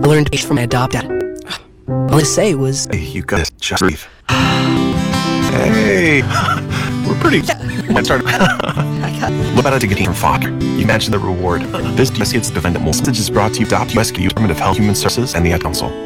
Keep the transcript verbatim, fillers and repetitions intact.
I learned from my adopted. All I say was, Hey, you guys just breathe. Hey, we're pretty. Let's start. What about a ticket from Fokker? You mentioned the reward. This message defendant message is brought to you. Rescue Department of Health, Human Services, and the Ad Council.